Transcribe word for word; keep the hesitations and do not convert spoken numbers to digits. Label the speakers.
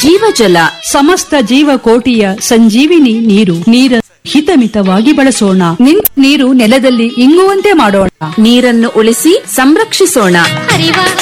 Speaker 1: ಜೀವಜಲ,
Speaker 2: ಸಮಸ್ತ ಜೀವಕೋಟಿಯ ಸಂಜೀವಿನಿ ನೀರು. ನೀರ ಹಿತಮಿತವಾಗಿ ಬಳಸೋಣ. ನಿಂತ ನೀರು ನೆಲದಲ್ಲಿ ಇಂಗುವಂತೆ ಮಾಡೋಣ.
Speaker 1: ನೀರನ್ನು ಉಳಿಸಿ ಸಂರಕ್ಷಿಸೋಣ.
Speaker 3: ಹರಿವ